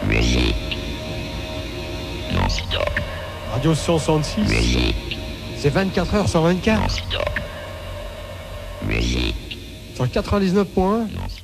Radio 166. C'est 24 heures sur 24. Sur 99.1.